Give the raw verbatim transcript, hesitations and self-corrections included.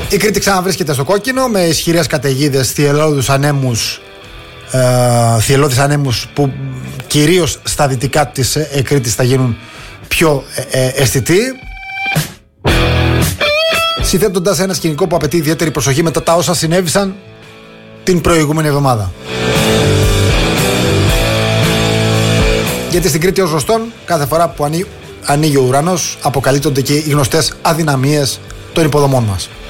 Η Κρήτη ξαναβρίσκεται στο κόκκινο με ισχυρές καταιγίδες, θυελλώδους ανέμους, ε, θυελλώδεις ανέμους που κυρίως στα δυτικά της ε, Κρήτης θα γίνουν πιο ε, ε, αισθητοί, συνθέτοντας ένα σκηνικό που απαιτεί ιδιαίτερη προσοχή μετά τα όσα συνέβησαν την προηγούμενη εβδομάδα. Γιατί στην Κρήτη ως γνωστόν, κάθε φορά που ανοίγει, ανοίγει ο ουρανός, αποκαλύπτονται και οι γνωστές αδυναμίες των υποδομών μας.